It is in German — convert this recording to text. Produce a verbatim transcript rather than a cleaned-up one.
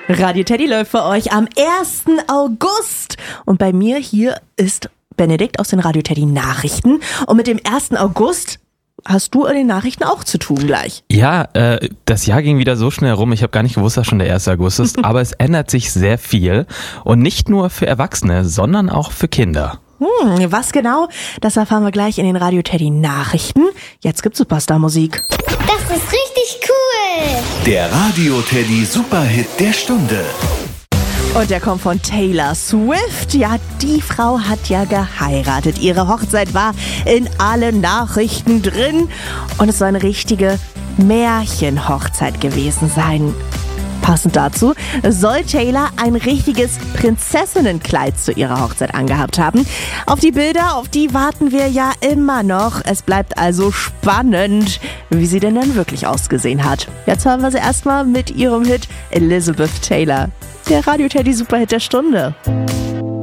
Radio Teddy läuft für euch am ersten August. Und bei mir hier ist Benedikt aus den Radio Teddy Nachrichten. Und mit dem ersten August hast du in den Nachrichten auch zu tun gleich. Ja, äh, das Jahr ging wieder so schnell rum. Ich habe gar nicht gewusst, dass schon der erste August ist. Aber es ändert sich sehr viel. Und nicht nur für Erwachsene, sondern auch für Kinder. Hm, was genau? Das erfahren wir gleich in den Radio Teddy Nachrichten. Jetzt gibt's Superstar-Musik. Das ist richtig cool. Der Radio Teddy Superhit der Stunde. Und der kommt von Taylor Swift. Ja, die Frau hat ja geheiratet. Ihre Hochzeit war in allen Nachrichten drin. Und es soll eine richtige Märchenhochzeit gewesen sein. Passend dazu soll Taylor ein richtiges Prinzessinnenkleid zu ihrer Hochzeit angehabt haben. Auf die Bilder, auf die warten wir ja immer noch. Es bleibt also spannend, wie sie denn dann wirklich ausgesehen hat. Jetzt hören wir sie erstmal mit ihrem Hit Elizabeth Taylor. Der Radio Teddy Superhit der Stunde.